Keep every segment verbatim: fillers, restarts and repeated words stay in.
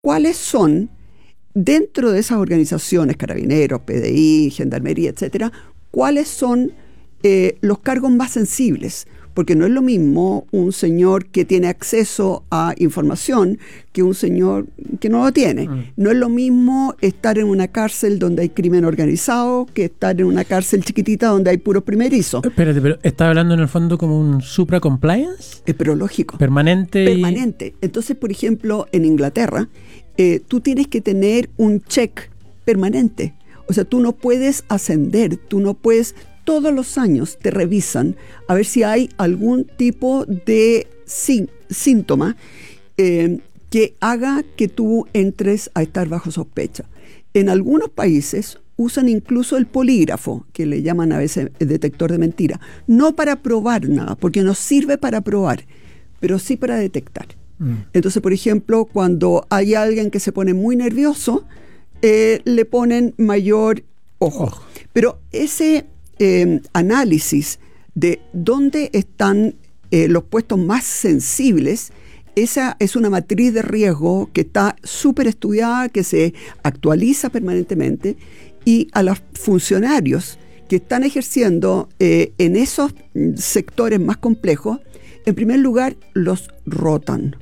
cuáles son, dentro de esas organizaciones, Carabineros, P D I, Gendarmería, etcétera, cuáles son eh, los cargos más sensibles. Porque no es lo mismo un señor que tiene acceso a información que un señor que no lo tiene. Mm. No es lo mismo estar en una cárcel donde hay crimen organizado que estar en una cárcel chiquitita donde hay puros primerizos. Espérate, pero ¿estás hablando en el fondo como un supra-compliance? Eh, pero lógico. Permanente. Permanente. Y... Entonces, por ejemplo, en Inglaterra, eh, tú tienes que tener un check permanente. O sea, tú no puedes ascender, tú no puedes... Todos los años te revisan a ver si hay algún tipo de sí, síntoma eh, que haga que tú entres a estar bajo sospecha. En algunos países usan incluso el polígrafo, que le llaman a veces el detector de mentira, no para probar nada, porque no sirve para probar, pero sí para detectar. Mm. Entonces, por ejemplo, cuando hay alguien que se pone muy nervioso, eh, le ponen mayor ojo. Oh. Pero ese... Eh, análisis de dónde están eh, los puestos más sensibles, esa es una matriz de riesgo que está súper estudiada, que se actualiza permanentemente, y a los funcionarios que están ejerciendo eh, en esos sectores más complejos, en primer lugar, los rotan.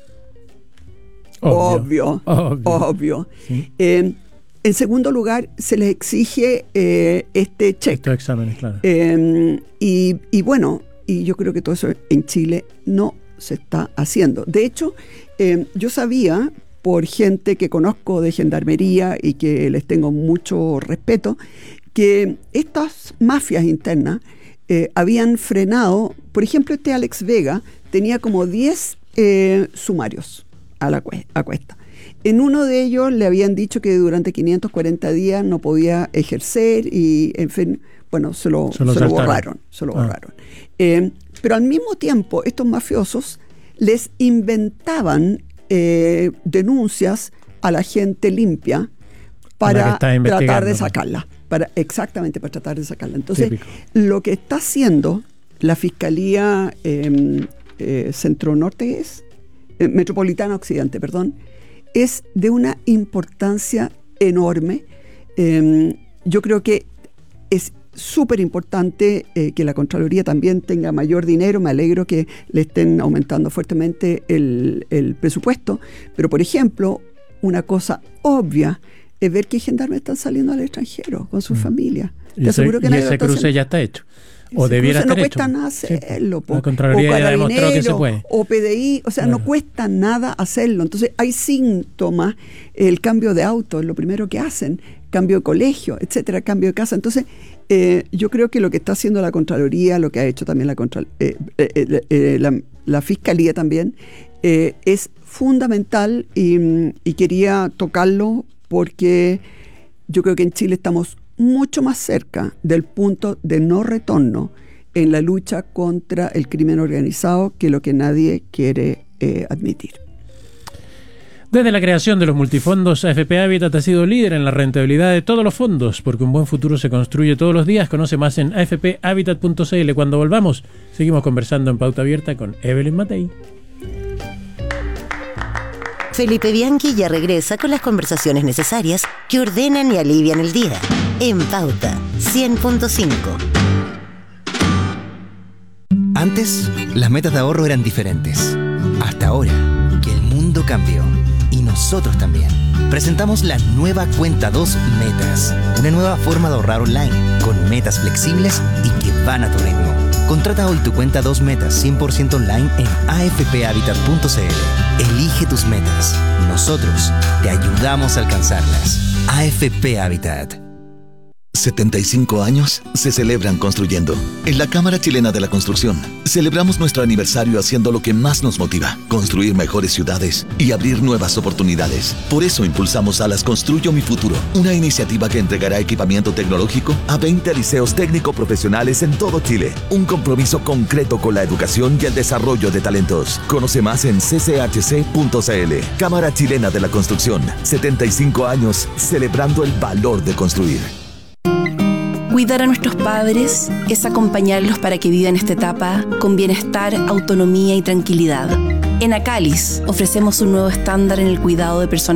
Obvio, obvio. obvio. obvio. Sí. Eh, En segundo lugar, se les exige eh, este check. Estos exámenes, claro. Eh, y, y bueno, y yo creo que todo eso en Chile no se está haciendo. De hecho, eh, yo sabía, por gente que conozco de Gendarmería y que les tengo mucho respeto, que estas mafias internas eh, habían frenado, por ejemplo, este Alex Vega tenía como diez eh, sumarios a la a cuesta. En uno de ellos le habían dicho que durante quinientos cuarenta días no podía ejercer y, en fin, bueno, se lo, se lo, se lo borraron. Se lo ah. borraron. Eh, pero al mismo tiempo, estos mafiosos les inventaban eh, denuncias a la gente limpia para tratar de sacarla. Para, exactamente, para tratar de sacarla. Entonces, típico. Lo que está haciendo la Fiscalía eh, eh, Centro-Norte es, eh, Metropolitana Occidente, perdón, es de una importancia enorme. Eh, yo creo que es súper importante eh, que la Contraloría también tenga mayor dinero. Me alegro que le estén aumentando fuertemente el, el presupuesto. Pero, por ejemplo, una cosa obvia es ver que gendarmes están saliendo al extranjero con sus mm. familias. Te y aseguro ese, que y ese cruce ya está hecho. O ese debiera estar no hecho. cuesta nada hacerlo. Sí. La Contraloría ya demostró que se puede. O P D I, o sea, claro. no cuesta nada hacerlo. Entonces, hay síntomas, el cambio de auto es lo primero que hacen, cambio de colegio, etcétera, cambio de casa. Entonces, eh, yo creo que lo que está haciendo la Contraloría, lo que ha hecho también la, Contra, eh, eh, eh, la, la Fiscalía también, eh, es fundamental y, y quería tocarlo porque yo creo que en Chile estamos mucho más cerca del punto de no retorno en la lucha contra el crimen organizado que lo que nadie quiere eh, admitir. Desde la creación de los multifondos, A F P Habitat ha sido líder en la rentabilidad de todos los fondos, porque un buen futuro se construye todos los días. Conoce más en a f p habitat punto c l. Cuando volvamos, seguimos conversando en Pauta Abierta con Evelyn Matei. Felipe Bianchi ya regresa con las conversaciones necesarias que ordenan y alivian el día. En Pauta cien punto cinco. Antes, las metas de ahorro eran diferentes. Hasta ahora, que el mundo cambió. Y nosotros también. Presentamos la nueva Cuenta dos Metas. Una nueva forma de ahorrar online, con metas flexibles y que van a tu ritmo. Contrata hoy tu Cuenta dos Metas cien por ciento online en a f p habitat punto c l. Elige tus metas. Nosotros te ayudamos a alcanzarlas. A F P Habitat. setenta y cinco años se celebran construyendo. En la Cámara Chilena de la Construcción, celebramos nuestro aniversario haciendo lo que más nos motiva: construir mejores ciudades y abrir nuevas oportunidades. Por eso impulsamos Alas Construyo Mi Futuro, una iniciativa que entregará equipamiento tecnológico a veinte liceos técnico-profesionales en todo Chile. Un compromiso concreto con la educación y el desarrollo de talentos. Conoce más en c c h c punto c l. Cámara Chilena de la Construcción, setenta y cinco años celebrando el valor de construir. Cuidar a nuestros padres es acompañarlos para que vivan esta etapa con bienestar, autonomía y tranquilidad. En Acalis ofrecemos un nuevo estándar en el cuidado de personas